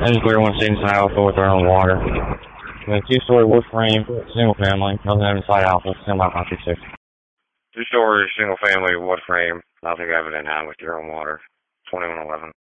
This is Clear 1 Side Alpha with our own water. We have 2-story wood frame, single family, nothing inside Alpha, send by 526. 2-story, single family, wood frame, nothing evident now with your own water, 2111.